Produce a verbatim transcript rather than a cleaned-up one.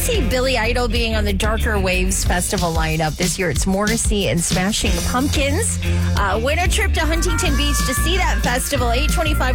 see Billy Idol being on the Darker Waves Festival lineup this year. It's Morrissey and Smashing Pumpkins. Uh, win a trip to Huntington Beach to see that festival. eight twenty-five